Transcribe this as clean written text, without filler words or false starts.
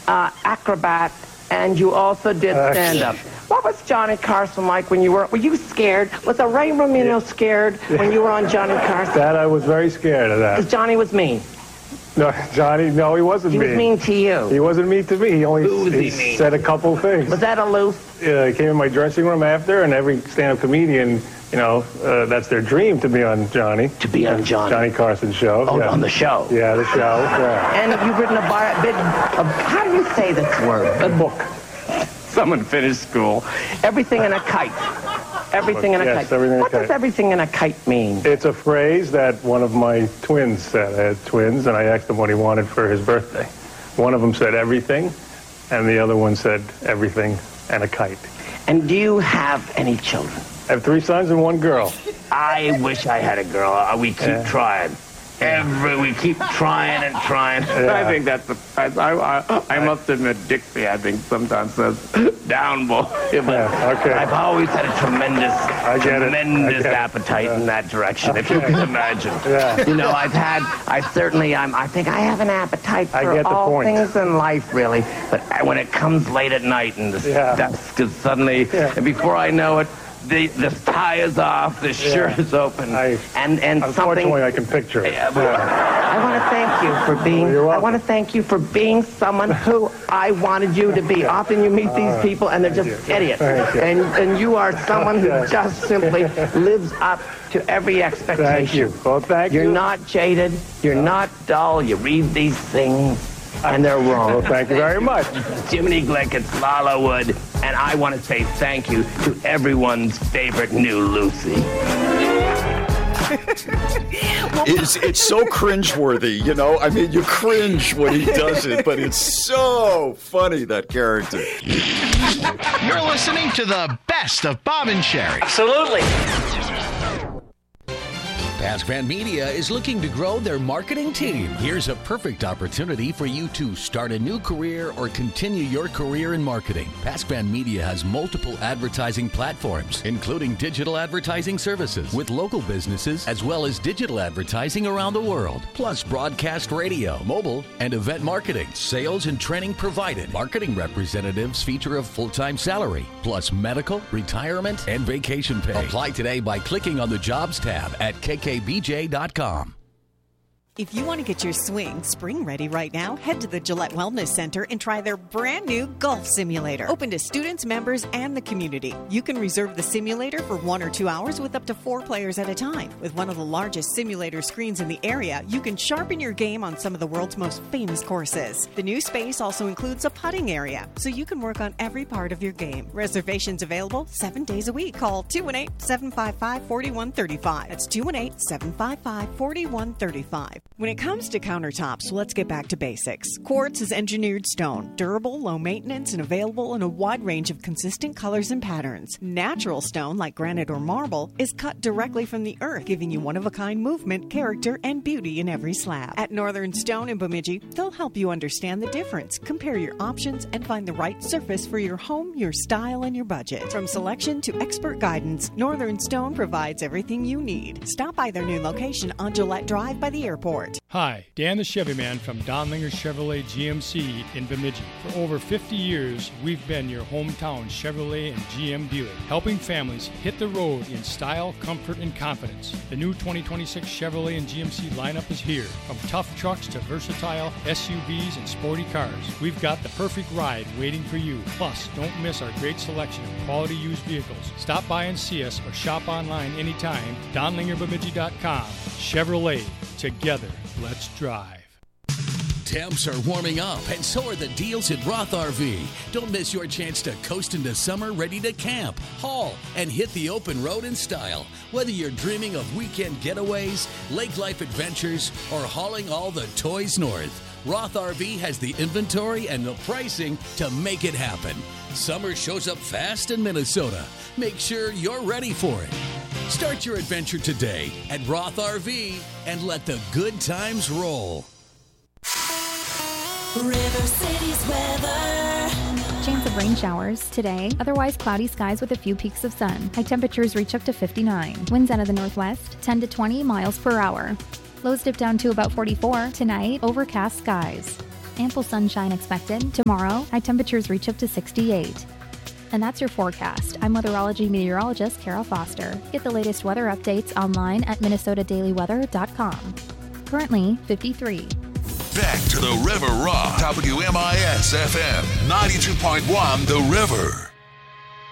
acrobat, and you also did stand-up. What was Johnny Carson like when you were you scared? Was Ray Romano scared when you were on Johnny Carson? That I was very scared of that. Because Johnny was mean. No, Johnny, no, he wasn't mean. He was mean to you. He wasn't mean to me. He only said a couple things. Was that aloof? He came in my dressing room after, and every stand-up comedian, that's their dream to be on Johnny. To be on Johnny Carson's show. Oh, yeah. On the show. Yeah, the show. Yeah. And you've written how do you say this word? A book. Someone finished school. Everything in a kite. Everything in a kite. What does everything in a kite mean? It's a phrase that one of my twins said. I had twins, and I asked him what he wanted for his birthday. One of them said everything, and the other one said everything and a kite. And do you have any children? I have 3 sons and 1 girl. I wish I had a girl. We keep trying. We keep trying and trying. Yeah. I think that's I must admit, Dixie, I think sometimes says down boy. But I've always had a tremendous appetite in that direction, if you can imagine. Yeah. I think I have an appetite for all things in life, really. But when it comes late at night and the dusk is suddenly, and before I know it, the tie is off, the shirt is open, and unfortunately, I can picture it. I want to thank you for being. I want to thank you for being someone who I wanted you to be. Often you meet these people and they're just idiots, and you are someone who just simply lives up to every expectation. Thank you. Well, thank you. You're not jaded. You're not dull. You read these things. And they're wrong. Well, thank you very much. Jiminy Glick, it's Lala Wood, and I want to say thank you to everyone's favorite new Lucy. It's so cringeworthy, I mean, you cringe when he does it, but it's so funny, that character. You're listening to the best of Bob and Sherry. Absolutely. PaskVan Media is looking to grow their marketing team. Here's a perfect opportunity for you to start a new career or continue your career in marketing. PaskVan Media has multiple advertising platforms, including digital advertising services with local businesses, as well as digital advertising around the world, plus broadcast radio, mobile, and event marketing. Sales and training provided. Marketing representatives feature a full-time salary, plus medical, retirement, and vacation pay. Apply today by clicking on the Jobs tab at kkbj.com. If you want to get your swing spring ready right now, head to the Gillette Wellness Center and try their brand new golf simulator. Open to students, members, and the community. You can reserve the simulator for 1 or 2 hours with up to 4 players at a time. With one of the largest simulator screens in the area, you can sharpen your game on some of the world's most famous courses. The new space also includes a putting area, so you can work on every part of your game. Reservations available 7 days a week. Call 218-755-4135. That's 218-755-4135. When it comes to countertops, let's get back to basics. Quartz is engineered stone, durable, low maintenance, and available in a wide range of consistent colors and patterns. Natural stone, like granite or marble, is cut directly from the earth, giving you one-of-a-kind movement, character, and beauty in every slab. At Northern Stone in Bemidji, they'll help you understand the difference, compare your options, and find the right surface for your home, your style, and your budget. From selection to expert guidance, Northern Stone provides everything you need. Stop by their new location on Gillette Drive by the airport. Hi, Dan the Chevy Man from Donlinger Chevrolet GMC in Bemidji. For over 50 years, we've been your hometown Chevrolet and GM dealer, helping families hit the road in style, comfort, and confidence. The new 2026 Chevrolet and GMC lineup is here. From tough trucks to versatile SUVs and sporty cars, we've got the perfect ride waiting for you. Plus, don't miss our great selection of quality used vehicles. Stop by and see us or shop online anytime. DonlingerBemidji.com. Chevrolet. Together, let's drive. Temps are warming up, and so are the deals at Roth RV. Don't miss your chance to coast into summer ready to camp, haul, and hit the open road in style. Whether you're dreaming of weekend getaways, lake life adventures, or hauling all the toys north, Roth RV has the inventory and the pricing to make it happen. Summer shows up fast in Minnesota. Make sure you're ready for it. Start your adventure today at Roth RV and let the good times roll. River City's weather. Chance of rain showers today. Otherwise cloudy skies with a few peaks of sun. High temperatures reach up to 59. Winds out of the northwest, 10 to 20 miles per hour. Lows dip down to about 44. Tonight, overcast skies. Ample sunshine expected. Tomorrow, high temperatures reach up to 68. And that's your forecast. I'm weatherology meteorologist Kara Foster. Get the latest weather updates online at minnesotadailyweather.com. Currently, 53. Back to the River Rock. WMIS FM 92.1 The River.